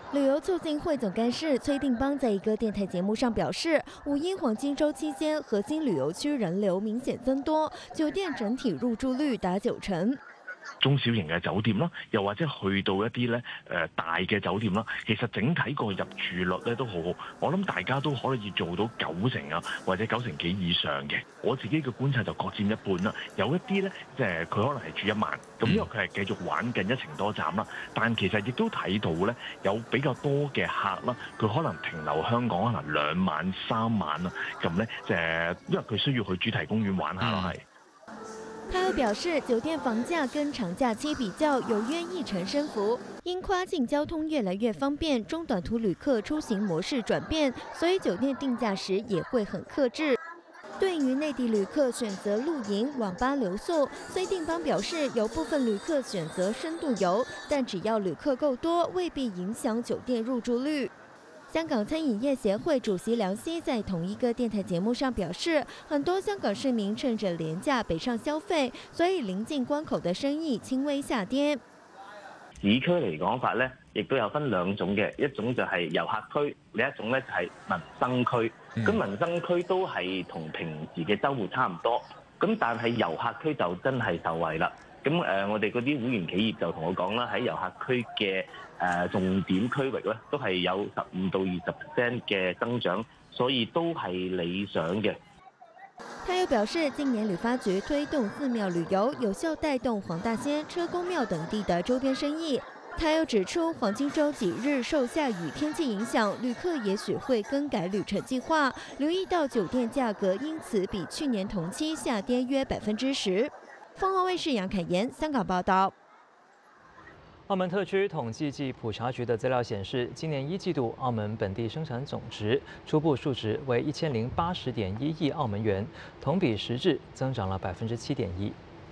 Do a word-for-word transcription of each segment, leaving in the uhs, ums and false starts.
旅游促进会总干事崔定邦在一个电台节目上表示，五一黄金周期間核心旅遊區人流明顯增多，酒店整體入住率達九成。 中小型嘅酒店啦，又或者去到一啲咧誒大嘅酒店啦，其實整體個入住率咧都好好，我諗大家都可以做到九成啊，或者九成幾以上嘅。我自己嘅觀察就各佔一半啦。有一啲咧，即係佢可能係住一晚，咁因為佢係繼續玩緊一程多站啦，但其實亦都睇到咧有比較多嘅客啦，佢可能停留香港可能兩晚三晚啦，咁咧即係因為佢需要去主題公園玩下咯，係。 他又表示，酒店房價跟長假期比較有約一成升幅，因跨境交通越來越方便，中短途旅客出行模式轉變，所以酒店定價時也會很克制。對於內地旅客選擇露營、網吧留宿，崔定邦表示，有部分旅客選擇深度遊，但只要旅客夠多，未必影響酒店入住率。香港餐飲業協會主席梁希在同一個電台節目上表示，很多香港市民趁着廉價北上消費，所以臨近關口的生意輕微下跌。 市區嚟講法咧，亦都有分兩種嘅，一種就係遊客區，另一種咧就係民生區。咁、嗯、民生區都係同平時嘅週末差唔多，咁但係遊客區就真係受惠啦。咁誒、呃，我哋嗰啲會員企業就同我講啦，喺遊客區嘅誒、呃、重點區域咧，都係有十五到二十 percent 嘅增長，所以都係理想嘅。 他又表示，今年旅發局推動寺廟旅遊，有效帶動黃大仙、車公廟等地的周邊生意。他又指出，黃金週幾日受下雨天氣影響，旅客也許會更改旅程計劃，留意到酒店價格因此比去年同期下跌約百分之十。鳳凰衛視楊凱妍香港報道。 澳門特區統計暨普查局的資料顯示，今年一季度澳門本地生產總值初步數值為一千零八十點一億澳門元，同比實質增長了百分之七點一。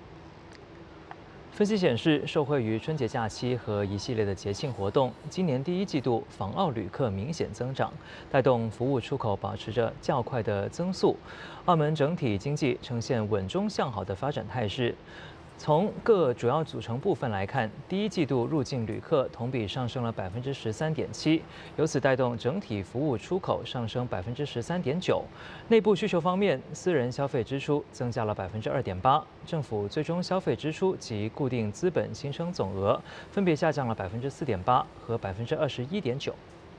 分析顯示，受惠於春節假期和一系列的節慶活動，今年第一季度訪澳旅客明顯增長，帶動服務出口保持着較快的增速。澳門整體經濟呈現穩中向好的發展態勢。從各主要組成部分來看，第一季度入境旅客同比上升了百分之十三點七，由此帶動整體服務出口上升百分之十三點九。內部需求方面，私人消費支出增加了百分之二點八，政府最終消費支出及固定資本新生總額分別下降了百分之四點八和百分之二十一點九。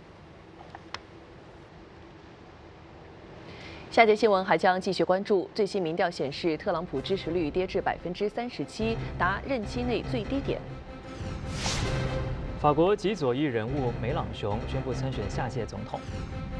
下节新闻还将继续关注最新民调显示，特朗普支持率跌至百分之三十七，达任期内最低点。 法国极左翼人物梅朗雄宣布参选下届总统。